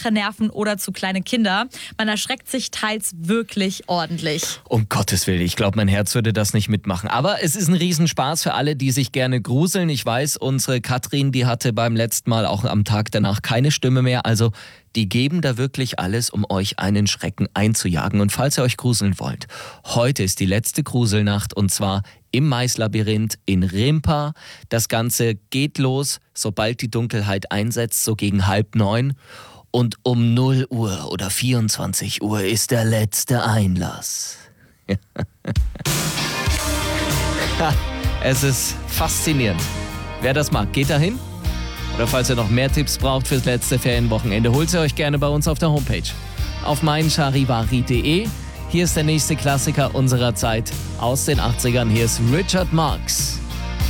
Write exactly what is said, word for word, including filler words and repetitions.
schwache Nerven oder zu kleine Kinder. Man erschreckt sich teils wirklich ordentlich. Um Gottes Willen, ich glaube, mein Herz würde das nicht mitmachen. Aber es ist ein Riesenspaß für alle, die sich gerne gruseln. Ich weiß, unsere Katrin, die hatte beim letzten Mal auch am Tag danach keine Stimme mehr. Also die geben da wirklich alles, um euch einen Schrecken einzujagen. Und falls ihr euch gruseln wollt, heute ist die letzte Gruselnacht und zwar im Maislabyrinth in Rimpa. Das Ganze geht los, sobald die Dunkelheit einsetzt, so gegen halb neun. Und um null Uhr oder vierundzwanzig Uhr ist der letzte Einlass. Es ist faszinierend. Wer das mag, geht dahin. Oder falls ihr noch mehr Tipps braucht fürs letzte Ferienwochenende, holt sie euch gerne bei uns auf der Homepage. Auf meincharivari punkt de. Hier ist der nächste Klassiker unserer Zeit aus den achtzigern. Hier ist Richard Marx.